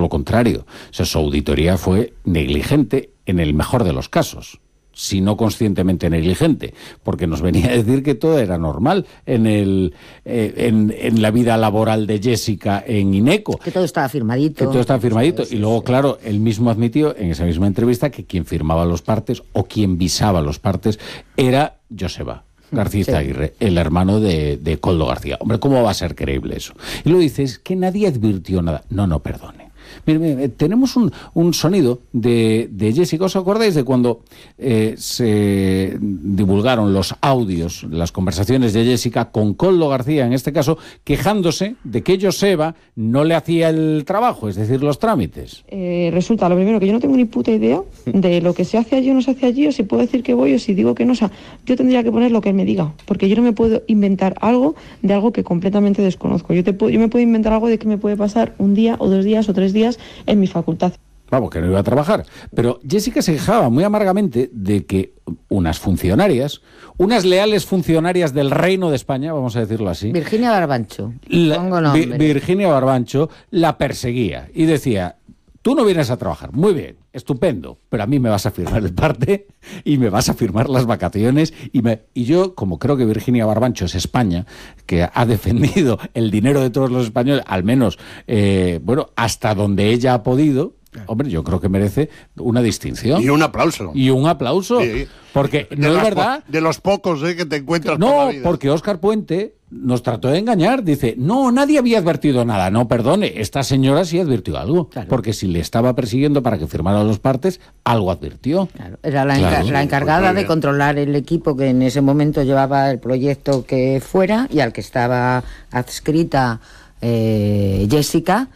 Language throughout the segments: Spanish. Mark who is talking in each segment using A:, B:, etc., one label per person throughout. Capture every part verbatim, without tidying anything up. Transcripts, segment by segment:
A: lo contrario. O sea, su auditoría fue negligente en el mejor de los casos, si no conscientemente negligente, porque nos venía a decir que todo era normal en el eh, en, en la vida laboral de Jessica en Ineco.
B: Que todo estaba firmadito.
A: Que todo estaba firmadito. Sí, sí, y luego, sí. claro, él mismo admitió en esa misma entrevista que quien firmaba los partes o quien visaba los partes era Joseba García sí. Aguirre, el hermano de, de Koldo García. Hombre, ¿cómo va a ser creíble eso? Y luego dices que nadie advirtió nada. No, no, perdone. Mire, mire, tenemos un, un sonido de, de Jessica. ¿Os acordáis de cuando eh, se divulgaron los audios, las conversaciones de Jessica con Koldo García, en este caso, quejándose de que Joseba no le hacía el trabajo, es decir, los trámites?
C: Eh, resulta, lo primero, que yo no tengo ni puta idea de lo que se hace allí o no se hace allí, o si puedo decir que voy o si digo que no. O sea, yo tendría que poner lo que él me diga, porque yo no me puedo inventar algo de algo que completamente desconozco. Yo, te puedo, yo me puedo inventar algo de que me puede pasar un día o dos días o tres días en mi facultad.
A: Vamos, que no iba a trabajar. Pero Jessica se quejaba muy amargamente de que unas funcionarias, unas leales funcionarias del Reino de España, vamos a decirlo así...
B: Virginia Barbancho.
A: La, Vi, Virginia Barbancho la perseguía y decía, tú no vienes a trabajar, muy bien, estupendo, pero a mí me vas a firmar el parte y me vas a firmar las vacaciones y, me, y yo, como creo que Virginia Barbancho es España, que ha defendido el dinero de todos los españoles, al menos, eh, bueno, hasta donde ella ha podido, hombre, yo creo que merece una distinción.
D: Y un aplauso.
A: Y un aplauso. Sí. Porque no es verdad...
D: De los pocos eh, que te encuentras
A: no,
D: por la vida.
A: No, porque Óscar Puente nos trató de engañar. Dice, no, nadie había advertido nada. No, perdone, esta señora sí advirtió algo. Claro. Porque si le estaba persiguiendo para que firmara los partes, algo advirtió.
B: Claro. Era la, enca claro. la encargada de controlar el equipo que en ese momento llevaba el proyecto que fuera y al que estaba adscrita eh, Jessica.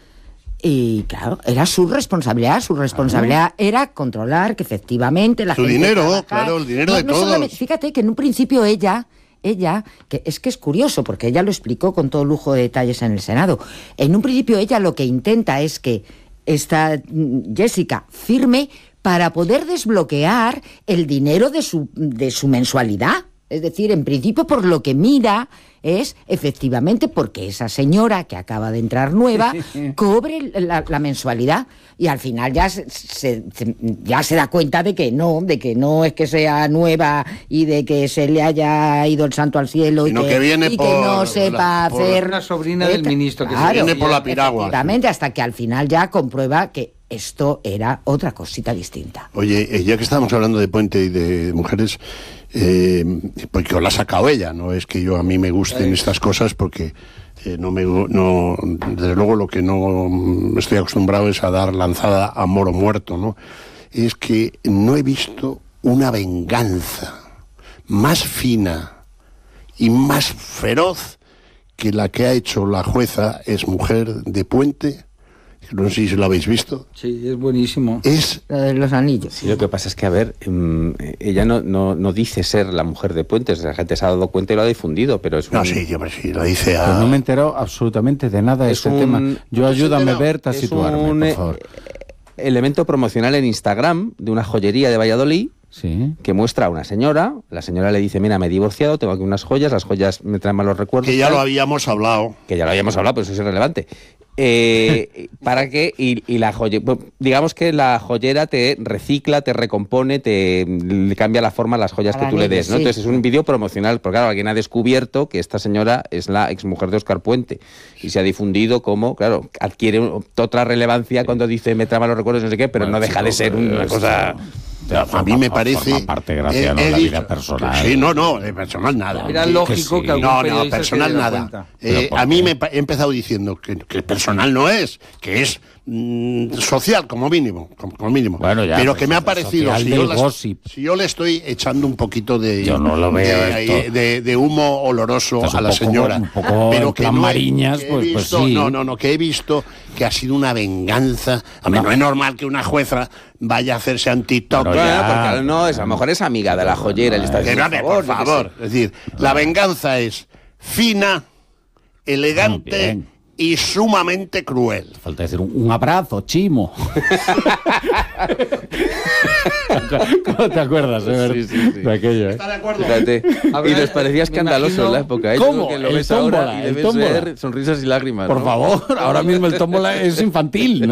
B: Y claro, era su responsabilidad, su responsabilidad ah. era controlar que efectivamente la
D: su
B: gente
D: dinero,
B: trabajar.
D: claro, el dinero
B: no,
D: de
B: no
D: todos.
B: Fíjate que en un principio ella, ella, que es que es curioso porque ella lo explicó con todo lujo de detalles en el Senado. En un principio ella lo que intenta es que esta Jessica firme para poder desbloquear el dinero de su, de su mensualidad. Es decir, en principio por lo que mira es efectivamente porque esa señora que acaba de entrar nueva cobre la, la mensualidad y al final ya se, se, ya se da cuenta de que no, de que no es que sea nueva y de que se le haya ido el santo al cielo y, que,
D: que, viene
B: y
D: por,
B: que no sepa
D: por
B: hacer...
E: Una sobrina del ministro que
B: claro,
D: se viene por la piragua.
B: Efectivamente, hasta que al final ya comprueba que esto era otra cosita distinta.
D: Oye, ya que estábamos hablando de Puente y de mujeres... Eh, porque la ha sacado ella, no es que yo a mí me gusten estas cosas porque eh, no me no desde luego lo que no estoy acostumbrado es a dar lanzada a moro muerto, ¿no? Es que no he visto una venganza más fina y más feroz que la que ha hecho la jueza es mujer de Puente. No sé si lo habéis visto.
E: Sí, es buenísimo.
D: Es
B: lo de los anillos.
F: Sí, lo que pasa es que, a ver, um, ella no, no, no dice ser la mujer de Puentes, la gente se ha dado cuenta y lo ha difundido, pero es un...
D: No, sí, yo sí, lo dice a...
A: Pues no me he enterado absolutamente de nada de este un... tema. Yo ayúdame, Berta, a situarme,
F: un,
A: por favor.
F: Elemento promocional en Instagram de una joyería de Valladolid.
A: Sí.
F: Que muestra a una señora, la señora le dice, mira, me he divorciado, tengo aquí unas joyas, las joyas me traen malos recuerdos.
D: Que ya lo habíamos hablado.
F: Que ya lo habíamos hablado, pero eso es irrelevante. Eh, para que, y, y la joye, digamos que la joyera te recicla, te recompone, te le cambia la forma a las joyas que tú le des, ¿no? Sí. Entonces es un vídeo promocional, porque claro, alguien ha descubierto que esta señora es la exmujer de Óscar Puente y se ha difundido como, claro, adquiere otra relevancia cuando dice me trae malos recuerdos, no sé qué, pero bueno, no deja chico, de ser una cosa...
D: A mí me parece...
A: Parte, gracias, eh, no, la vida personal.
D: Sí, no, no, de personal nada.
E: Era lógico que, sí. que
D: No, no, personal nada. Eh, a mí me he empezado diciendo que, que personal no es, que es mm, social, como mínimo. Como, como mínimo.
A: Bueno, ya,
D: pero
A: pues
D: que me ha parecido... Si yo, las, si yo le estoy echando un poquito de...
A: Yo no lo veo
D: de, de, de, de humo oloroso a la
A: poco,
D: señora.
A: Un poco
D: pero que no
A: mariñas,
D: que
A: pues,
D: visto,
A: pues sí.
D: No, no, no, que he visto que ha sido una venganza. A mí no, no es normal que una jueza vaya a hacerse en TikTok.
F: Bueno, ya, porque no, es, a lo mejor es amiga de la joyera. Le está diciendo,
D: por favor, por favor. Es decir, la venganza es fina, elegante y sumamente cruel.
A: Falta decir un, un abrazo, Chimo. ¿Cómo te acuerdas, eh?
F: Sí, sí, sí.
A: De aquello, ¿eh?
D: ¿Está de acuerdo?
F: Fíjate. Y nos parecía escandaloso imagino... en la época. ¿eh?
A: ¿Cómo?
F: Que lo
A: el
F: ves
A: tómbola,
F: ahora y debes ver sonrisas y lágrimas.
A: Por
F: ¿no?
A: favor, ahora mismo el tómbola es infantil, ¿no?